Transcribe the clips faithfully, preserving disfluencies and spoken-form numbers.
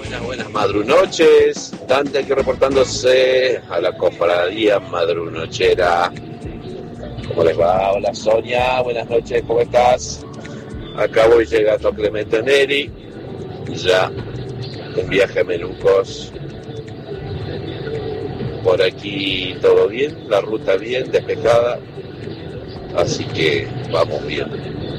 Buenas, buenas madrunoches. Dante aquí reportándose a la cofradía madrunochera. ¿Cómo les va? Hola Sonia, buenas noches, ¿cómo estás? Acá voy llegando a Clemente Neri, ya en viaje a Melucos. Por aquí todo bien, la ruta bien, despejada, así que vamos bien.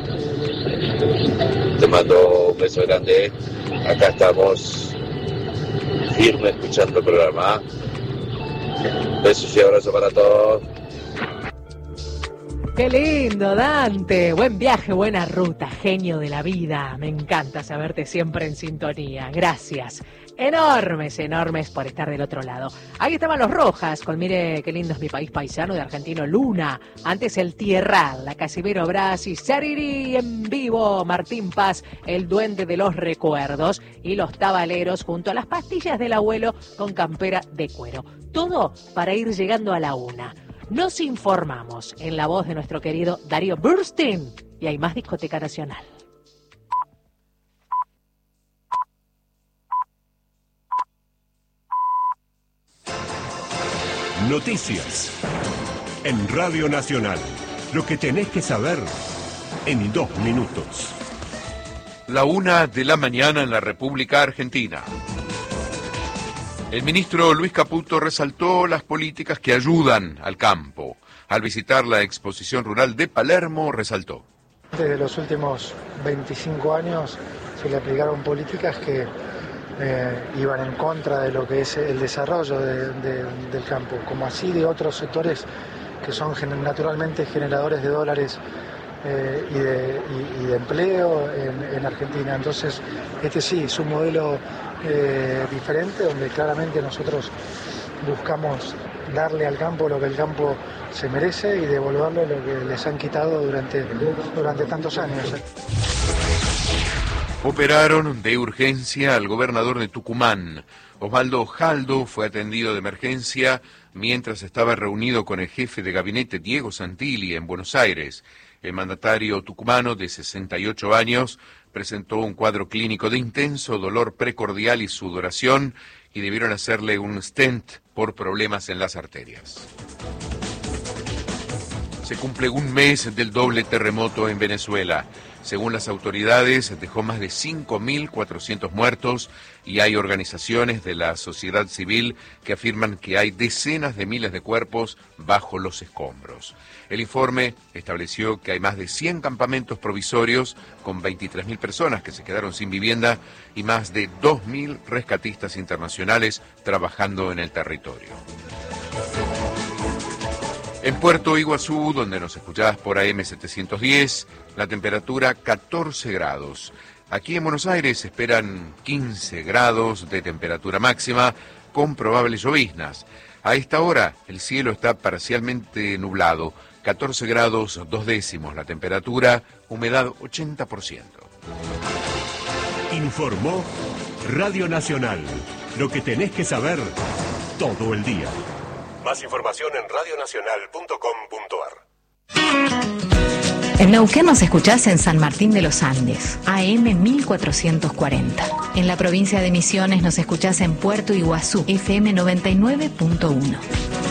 Te mando un beso grande, acá estamos firme escuchando el programa. Besos y abrazos para todos. ¡Qué lindo, Dante! Buen viaje, buena ruta, genio de la vida. Me encanta saberte siempre en sintonía. Gracias. Enormes, enormes por estar del otro lado. Ahí estaban los Rojas, con Mire qué lindo es mi país paisano, de Argentino Luna. Antes el Tierral, la Casimiro Brasi, Sariri en vivo, Martín Paz, el duende de los recuerdos, y los Tabaleros junto a las pastillas del abuelo con campera de cuero. Todo para ir llegando a la una. Nos informamos en la voz de nuestro querido Darío Burstein y hay más Discoteca Nacional. Noticias en Radio Nacional. Lo que tenés que saber en dos minutos. La una de la mañana en la República Argentina. El ministro Luis Caputo resaltó las políticas que ayudan al campo. Al visitar la exposición rural de Palermo, resaltó: Desde los últimos veinticinco años se le aplicaron políticas que eh, iban en contra de lo que es el desarrollo de, de, del campo, como así de otros sectores que son naturalmente generadores de dólares eh, y, de, y, y de empleo en, en Argentina. Entonces, este sí es un modelo Eh, diferente, donde claramente nosotros buscamos darle al campo lo que el campo se merece y devolverle lo que les han quitado durante, durante tantos años. Operaron de urgencia al gobernador de Tucumán. Osvaldo Jaldo fue atendido de emergencia mientras estaba reunido con el jefe de gabinete Diego Santilli en Buenos Aires. El mandatario tucumano de sesenta y ocho años presentó un cuadro clínico de intenso dolor precordial y sudoración y debieron hacerle un stent por problemas en las arterias. Se cumple un mes del doble terremoto en Venezuela. Según las autoridades, dejó más de cinco mil cuatrocientos muertos y hay organizaciones de la sociedad civil que afirman que hay decenas de miles de cuerpos bajo los escombros. El informe estableció que hay más de cien campamentos provisorios con veintitrés mil personas que se quedaron sin vivienda y más de dos mil rescatistas internacionales trabajando en el territorio. En Puerto Iguazú, donde nos escuchás por A M setecientos diez, la temperatura catorce grados. Aquí en Buenos Aires se esperan quince grados de temperatura máxima con probables lloviznas. A esta hora el cielo está parcialmente nublado, catorce grados dos décimos la temperatura, humedad ochenta por ciento. Informó Radio Nacional. Lo que tenés que saber todo el día. Más información en radio nacional punto com punto ar. En Neuquén nos escuchás en San Martín de los Andes, A M mil cuatrocientos cuarenta. En la provincia de Misiones nos escuchás en Puerto Iguazú, F M noventa y nueve punto uno.